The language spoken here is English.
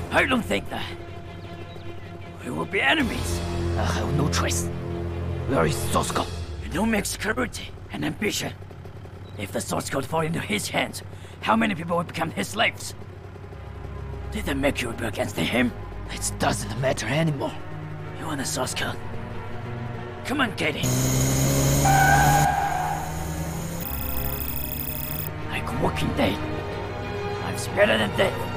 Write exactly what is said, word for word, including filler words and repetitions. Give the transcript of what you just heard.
I don't think that. We will be enemies. I have no choice. Where is Source Code? You don't make security and ambition. If the source code fall into his hands, how many people will become his slaves? Did that make you rebel against him? It doesn't matter anymore. You want the source code? Come on, Katie. Like Walking Dead. Life's better than death.